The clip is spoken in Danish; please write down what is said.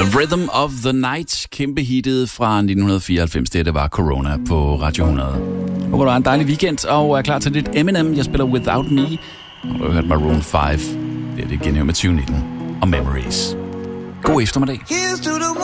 The Rhythm of the Night, kæmpe hittet fra 1994. Det var Corona på Radio 100. Håber du har en dejlig weekend og er klar til lidt Eminem. Jeg spiller Without Me, og du har hørt Maroon 5. Det er det igen her med 2019 og Memories. God eftermiddag.